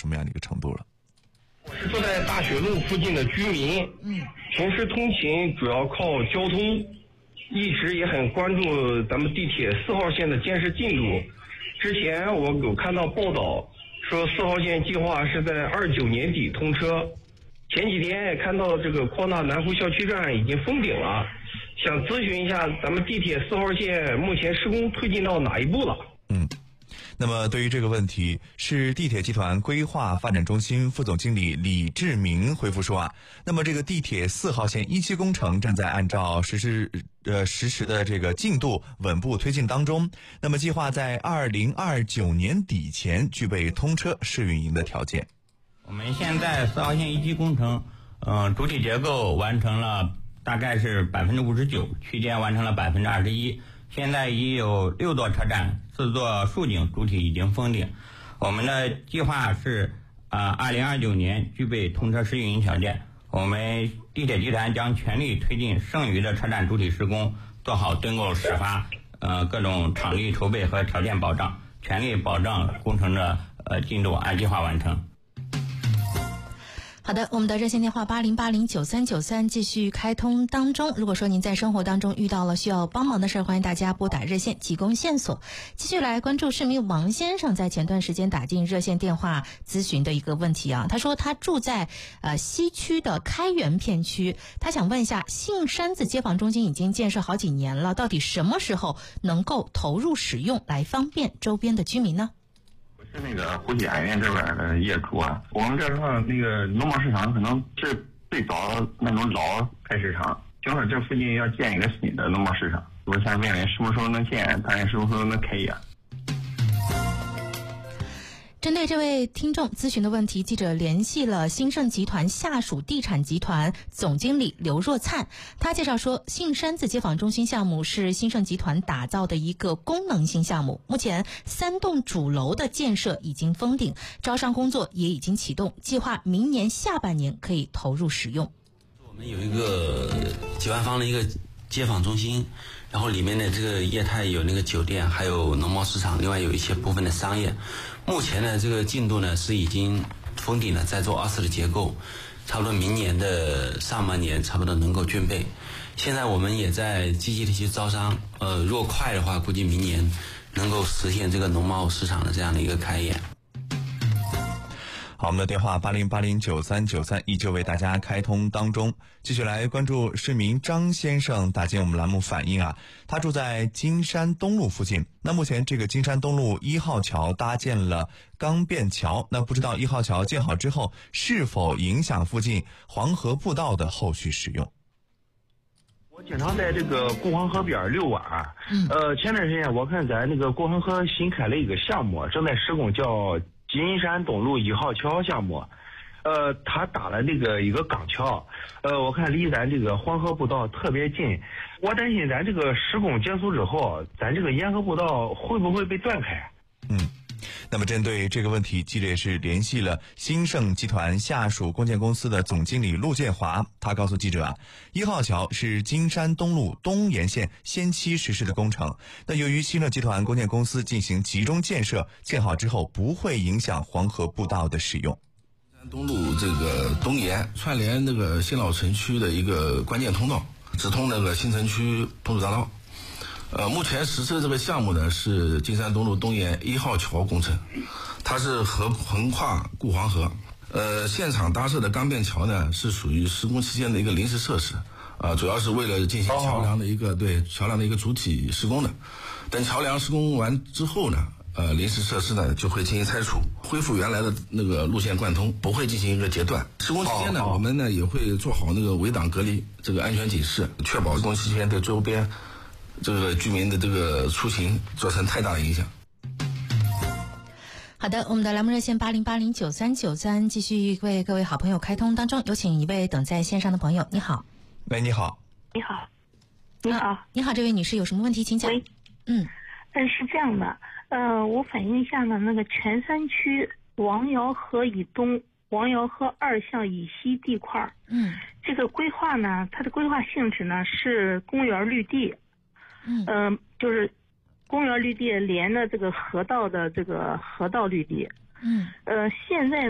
什么样的一个程度了？ 我是住在大学路附近的居民，平时通勤主要靠交通，一直也很关注咱们地铁4号线的建设进度。之前我有看到报道说4号线计划是在29年底通车，前几天也看到这个扩大南湖校区站已经封顶了，想咨询一下咱们地铁4号线目前施工推进到哪一步了？ 那么对于这个问题，市地铁集团规划发展中心副总经理李志明回复说那么这个地铁4号线1期工程正在按照实时的这个进度稳步推进当中，那么计划在2029年底前具备通车试运营的条件。 我们现在4号线1期工程，主体结构完成了大概是59%，区间完成了21%。现在已有6座车站，4座竖井主体已经封顶。我们的计划是2029年具备通车试运营条件。我们地铁集团将全力推进剩余的车站主体施工，做好蹲购始发各种场地筹备和条件保障，全力保障工程的进度按计划完成。 好的，我们的热线电话80809393继续开通当中。如果说您在生活当中遇到了需要帮忙的事儿，欢迎大家拨打热线提供线索。继续来关注市民王先生在前段时间打进热线电话咨询的一个问题他说他住在西区的开元片区，他想问一下，杏山子街坊中心已经建设好几年了，到底什么时候能够投入使用来方便周边的居民呢？ 是那个湖西安苑这边的业主我们这块那个农贸市场可能是最早那种老菜市场，正好这附近要建一个新的农贸市场，我想问问什么时候能建，咱什么时候能开业。 针对这位听众咨询的问题，记者联系了兴盛集团下属地产集团总经理刘若灿。他介绍说，杏山子街坊中心项目是兴盛集团打造的一个功能性项目，目前3栋主楼的建设已经封顶，招商工作也已经启动，计划明年下半年可以投入使用。 我们有一个9万方的一个街坊中心，然后里面的这个业态有那个酒店，还有农贸市场，另外有一些部分的商业。目前呢，这个进度呢是已经封顶了，在做2次的结构，差不多明年的上半年差不多能够竣备。现在我们也在积极的去招商，如果快的话，估计明年能够实现这个农贸市场的这样的一个开业。 好，我们的电话80809393依旧为大家开通当中。继续来关注市民张先生打进我们栏目反映他住在金山东路附近。那目前这个金山东路1号桥搭建了钢便桥，那不知道1号桥建好之后是否影响附近黄河步道的后续使用？ 我经常在这个固黄河边遛弯。前段时间我看咱那个固黄河新开了一个项目，正在施工，叫金山东路1号桥项目。他打了那个一个钢桥，我看离咱这个黄河步道特别近。我担心咱这个施工结束之后，咱这个沿河步道会不会被断开？ 那么针对这个问题，记者也是联系了兴盛集团下属公建公司的总经理陆建华，他告诉记者1号桥是金山东路东沿线先期实施的工程，那由于兴盛集团公建公司进行集中建设，建好之后不会影响黄河步道的使用。 东路这个东沿串联那个新老城区的一个关键通道，直通那个新城区通主大道。目前实施的这个项目呢是金山东路东沿1号桥工程，它是横跨固黄河。现场搭设的钢便桥呢是属于施工期间的一个临时设施，主要是为了进行桥梁的一个桥梁的一个主体施工的。等桥梁施工完之后呢，临时设施呢就会进行拆除，恢复原来的那个路线贯通，不会进行一个截断。施工期间呢，我们呢也会做好那个围挡隔离这个安全警示，确保施工期间对周边这个居民的这个出行造成太大的影响。 好的，我们的栏目热线80809393继续为各位好朋友开通当中，有请一位等在线上的朋友。你好。 喂，你好。 你好。你好。 你好，这位女士有什么问题请讲。 喂。是这样的，我反映一下呢，那个泉山区王窑河以东、王窑河2巷以西地块，这个规划呢，它的规划性质呢是公园绿地，就是公园绿地连的这个河道的这个河道绿地，现在